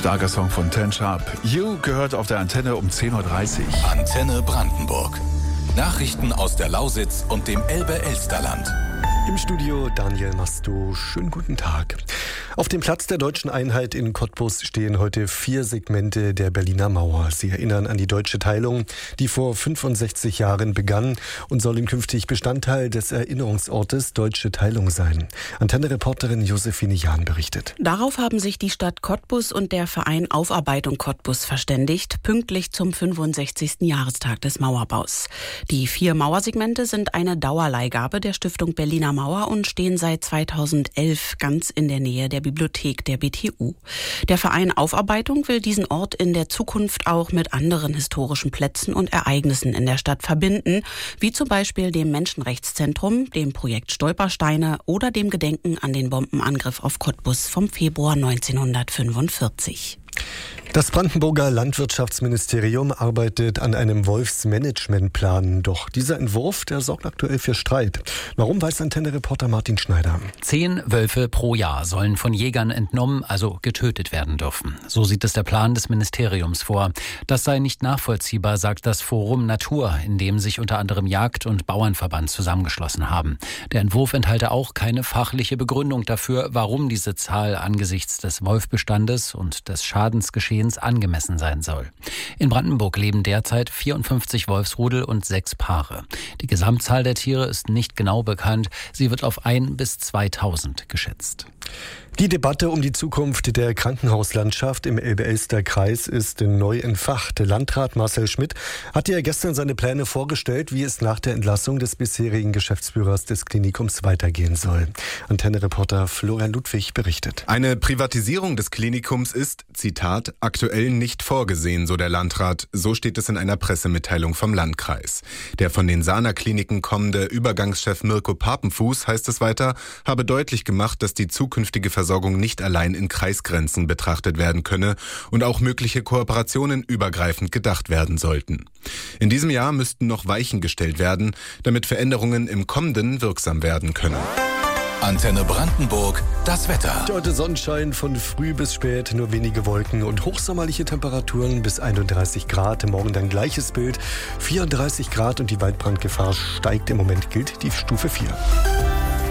Schlagersong von Ten Sharp. You gehört auf der Antenne um 10.30 Uhr. Antenne Brandenburg. Nachrichten aus der Lausitz und dem Elbe-Elsterland. Im Studio Daniel Masto. Schönen guten Tag. Auf dem Platz der Deutschen Einheit in Cottbus stehen heute 4 Segmente der Berliner Mauer. Sie erinnern an die deutsche Teilung, die vor 65 Jahren begann und soll künftig Bestandteil des Erinnerungsortes Deutsche Teilung sein. Antenne-Reporterin Josephine Jahn berichtet. Darauf haben sich die Stadt Cottbus und der Verein Aufarbeitung Cottbus verständigt, pünktlich zum 65. Jahrestag des Mauerbaus. Die 4 Mauersegmente sind eine Dauerleihgabe der Stiftung Berliner Mauer und stehen seit 2011 ganz in der Nähe der Bibliothek der BTU. Der Verein Aufarbeitung will diesen Ort in der Zukunft auch mit anderen historischen Plätzen und Ereignissen in der Stadt verbinden, wie zum Beispiel dem Menschenrechtszentrum, dem Projekt Stolpersteine oder dem Gedenken an den Bombenangriff auf Cottbus vom Februar 1945. Das Brandenburger Landwirtschaftsministerium arbeitet an einem Wolfsmanagementplan. Doch dieser Entwurf, der sorgt aktuell für Streit. Warum, weiß Antenne-Reporter Martin Schneider. 10 Wölfe pro Jahr sollen von Jägern entnommen, also getötet werden dürfen. So sieht es der Plan des Ministeriums vor. Das sei nicht nachvollziehbar, sagt das Forum Natur, in dem sich unter anderem Jagd- und Bauernverband zusammengeschlossen haben. Der Entwurf enthalte auch keine fachliche Begründung dafür, warum diese Zahl angesichts des Wolfbestandes und des Schadensgeschehens angemessen sein soll. In Brandenburg leben derzeit 54 Wolfsrudel und 6 Paare. Die Gesamtzahl der Tiere ist nicht genau bekannt. Sie wird auf 1.000 bis 2.000 geschätzt. Die Debatte um die Zukunft der Krankenhauslandschaft im Elbe-Elster-Kreis ist neu entfacht. Landrat Marcel Schmidt hat ja gestern seine Pläne vorgestellt, wie es nach der Entlassung des bisherigen Geschäftsführers des Klinikums weitergehen soll. Antenne-Reporter Florian Ludwig berichtet. Eine Privatisierung des Klinikums ist, Zitat, aktuell nicht vorgesehen, so der Landrat. So steht es in einer Pressemitteilung vom Landkreis. Der von den Sana-Kliniken kommende Übergangschef Mirko Papenfuß, heißt es weiter, habe deutlich gemacht, dass die zukünftige Versorgung nicht allein in Kreisgrenzen betrachtet werden könne und auch mögliche Kooperationen übergreifend gedacht werden sollten. In diesem Jahr müssten noch Weichen gestellt werden, damit Veränderungen im kommenden wirksam werden können. Antenne Brandenburg, das Wetter. Heute Sonnenschein von früh bis spät, nur wenige Wolken und hochsommerliche Temperaturen bis 31 Grad. Morgen dann gleiches Bild, 34 Grad und die Waldbrandgefahr steigt. Im Moment gilt die Stufe 4.